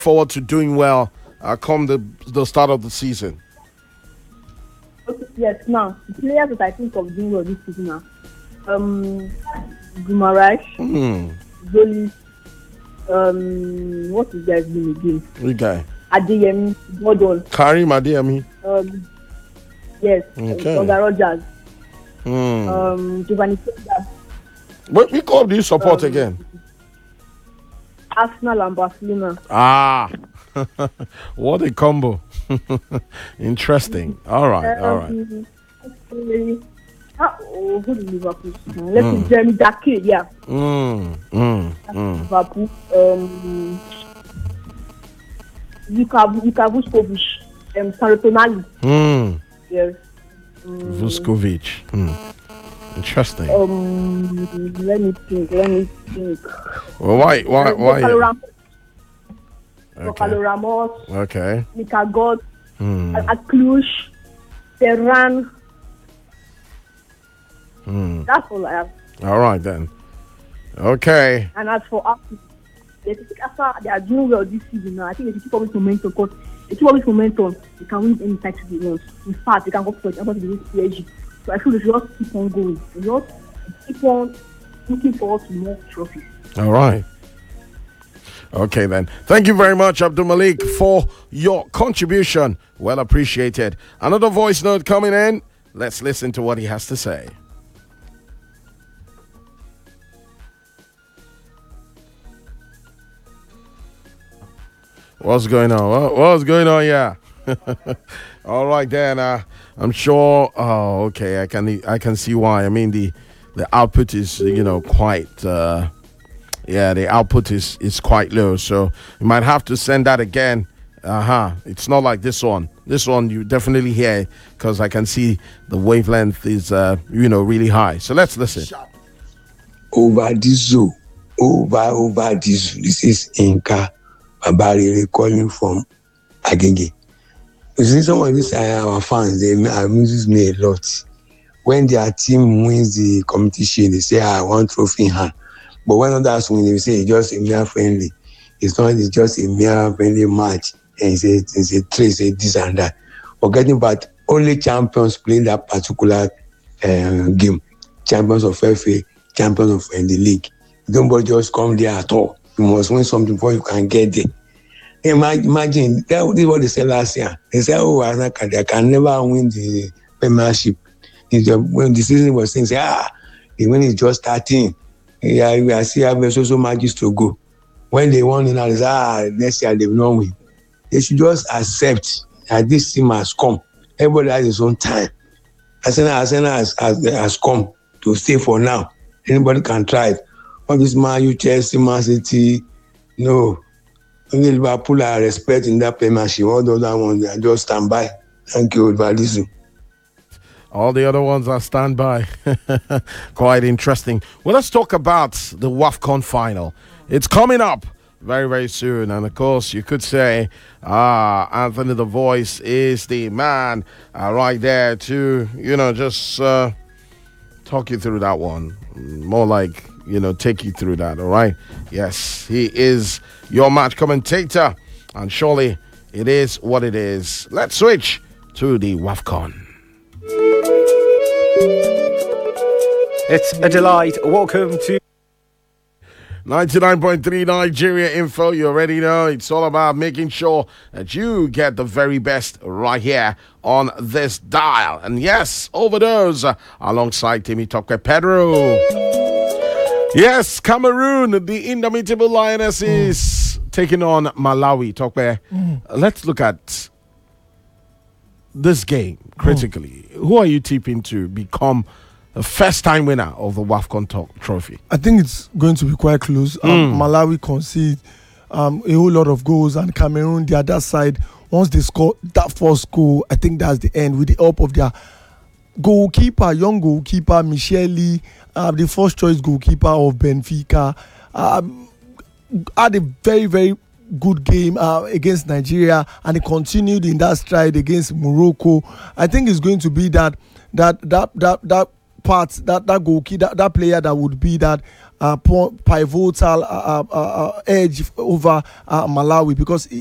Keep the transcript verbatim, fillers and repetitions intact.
forward to doing well uh, come the the start of the season? Okay, yes, now the players that I think of doing well this season now, um, Gumarash, Hmm. Zolis, um, what is their name again? Okay. Adeyemi, Gordon, Karim Adeyemi. um, yes, Okay. Tonga Rogers, Hmm. um, Giovanni Sosa, What we club do you support um, again? Arsenal and Barcelona. Ah, what a combo! Interesting. All right, all right. Um, okay. Ah, oh, who did Liverpool? Uh, Let's see, Jeremy Dake, yeah, Mm, mm, mm. Liverpool. Um, Luka Luka Vuskovic, um, Sarotonali, Mm. yes. Um, Vuskovic. Hmm. Interesting. um, let me think. Let me think. Well, why, why, Uh, why? Gonzalo Ramos, Okay. Gonzalo Ramos, Okay. Mika God, Hmm. at Cluj, Ferran. Hmm. That's all I have. All right then. Okay. And as for Arsenal, they think after they are doing well this season now, I think they should keep up with momentum because they keep up with momentum, they can win any title they want. In fact, they can go for it after the P S G. So I feel they should just keep on going. They just keep on looking forward to more trophies. All right. Okay then. Thank you very much, Abdul Malik, for your contribution. Well appreciated. Another voice note coming in. Let's listen to what he has to say. What's going on? What, what's going on? Yeah. All right then. Uh, I'm sure. Oh, okay. I can I can see why. I mean the the output is you know quite. Uh, yeah, the output is is quite low. So you might have to send that again. Uh huh. It's not like this one. This one you definitely hear because I can see the wavelength is uh you know really high. So let's listen. Over diesel, over over diesel. This is Inka Babarire calling from Agege. You see, some of these are our fans. They amuse me a lot. When their team wins the competition, they say, "I want trophy in hand." But when others win, they say it's just a mere friendly. It's not. It's just a mere friendly match. And it's a, it's a trace, a this and that. Forgetting about only champions play that particular uh, game. Champions of F A, champions of uh, the league. Nobody just come there at all. You must win something before you can get there. Imagine, imagine that is what they said last year. They said, "Oh, Azaka, they can never win the Premiership." When the season was saying, say, "Ah, the win is just starting. Yeah, we are still having so so matches to go." When they won, they say, "Ah, next year they will not win." They should just accept that this team has come. Everybody has his own time. Arsenal, Arsenal has, has, has come to stay for now. Anybody can try it. All this Man U, Chelsea, Man City, no. Only Liverpool are respecting that Premiership. All the other ones, they are just stand by. Thank you, Valizu. All the other ones are standby. Quite interesting. Well, let's talk about the WAFCON final. It's coming up very, very soon. And of course, you could say, ah, Anthony the Voice is the man uh, right there to, you know, just uh, talk you through that one. More like, you know, take you through that. All right. Yes, he is your match commentator. And surely it is what it is. Let's switch to the WAFCON. It's a delight. Welcome to ninety-nine point three Nigeria Info. You already know it's all about making sure that you get the very best right here on this dial. And yes, overdose uh, alongside Timmy Tokwe Pedro. Yes, Cameroon, the indomitable Lionesses mm. taking on Malawi. Tokwe, mm. let's look at this game critically. Mm. Who are you tipping to become the first time winner of the WAFCON to- trophy? I think it's going to be quite close. Um, Mm. Malawi concede um, a whole lot of goals, and Cameroon, the other side, once they score that first goal, I think that's the end with the help of their goalkeeper, young goalkeeper, Michel Lee, uh, the first choice goalkeeper of Benfica. Um, had a very, very good game uh, against Nigeria, and he continued in that stride against Morocco. I think it's going to be that that that that that part that that goalkeeper that, that player that would be that uh, pivotal uh, uh, uh, edge over uh, Malawi because